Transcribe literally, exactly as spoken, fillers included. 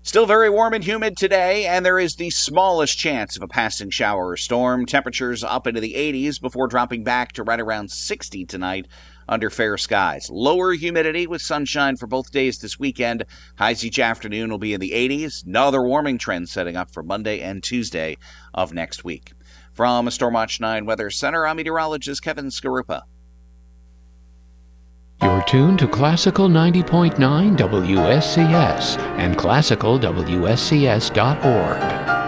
Still very warm and humid today, and there is the smallest chance of a passing shower or storm. Temperatures up into the eighties before dropping back to right around sixty tonight under fair skies. Lower humidity with sunshine for both days this weekend. Highs each afternoon will be in the eighties. Another warming trend setting up for Monday and Tuesday of next week. From Stormwatch nine Weather Center, I'm meteorologist Kevin Skarupa. You're tuned to Classical ninety point nine W S C S and classical W S C S dot org.